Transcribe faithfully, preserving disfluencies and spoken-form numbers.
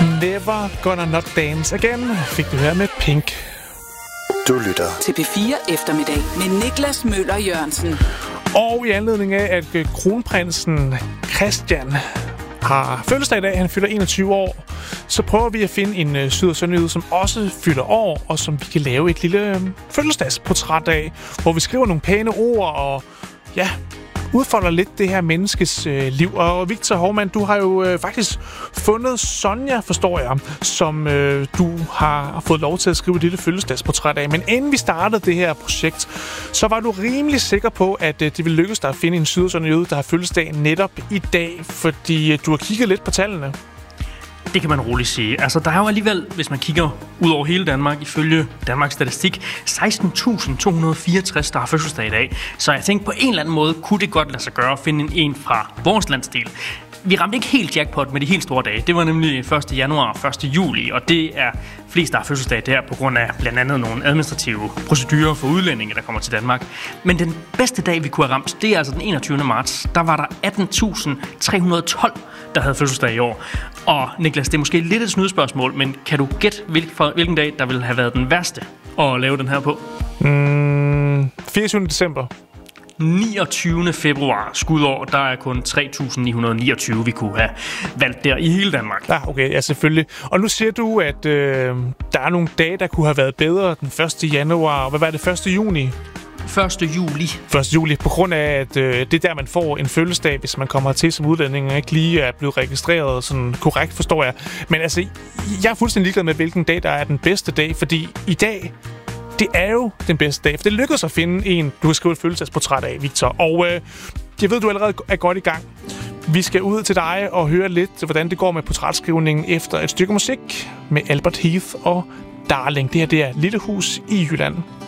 Never Gonna Not Dance Again fik du her med Pink. Du lytter til P fire Eftermiddag med Niklas Møller Jørgensen. Og i anledning af, at kronprinsen Christian har fødselsdag i dag, han fylder enogtyve år, så prøver vi at finde en uh, syd- og sønderjyde, som også fylder år, og som vi kan lave et lille uh, fødselsdagsportræt af, hvor vi skriver nogle pæne ord og ja, udfolder lidt det her menneskes øh, liv. Og Victor Hovmand, du har jo øh, faktisk fundet Sonja, forstår jeg, som øh, du har fået lov til at skrive et lille fødselsdagsportræt af. Men inden vi startede det her projekt, så var du rimelig sikker på, at øh, det ville lykkes dig at finde en syd- og sønderjyde, der har fødselsdag netop i dag, fordi øh, du har kigget lidt på tallene. Det kan man roligt sige. Altså, der er jo alligevel, hvis man kigger ud over hele Danmark, ifølge Danmarks Statistik, seksten tusind to hundrede fireogtres, der har fødselsdag i dag. Så jeg tænkte, på en eller anden måde kunne det godt lade sig gøre at finde en, en fra vores landsdel. Vi ramte ikke helt jackpot med de helt store dage. Det var nemlig første januar og første juli, og det er flest, der har fødselsdag der på grund af blandt andet nogle administrative procedurer for udlændinge, der kommer til Danmark. Men den bedste dag, vi kunne have ramt, det er altså den enogtyvende marts. Der var der atten tusind tre hundrede og tolv, der havde fødselsdag i år. Og Niklas, det er måske lidt et snydespørgsmål, men kan du gætte, hvilken dag, der ville have været den værste at lave den her på? Mm, fireogtyvende december. niogtyvende februar, skudår, der er kun tre tusind ni hundrede og niogtyve, vi kunne have valgt der i hele Danmark. Ja, okay, ja, selvfølgelig. Og nu siger du, at øh, der er nogle dage, der kunne have været bedre den første januar. Hvad var det, første juni? første juli. første juli, på grund af, at øh, det er der, man får en fødselsdag, hvis man kommer til som udlænding og ikke lige er blevet registreret sådan korrekt, forstår jeg. Men altså, jeg er fuldstændig ligeglad med, hvilken dag, der er den bedste dag, fordi i dag, det er jo den bedste dag, for det lykkedes at finde en, du kan skrive et fødselsdagsportræt af, Victor. Og øh, jeg ved, du allerede er godt i gang. Vi skal ud til dig og høre lidt, hvordan det går med portrætskrivningen efter et stykke musik med Albert Heath og Darling. Det her, det er Lille Hus i Jylland.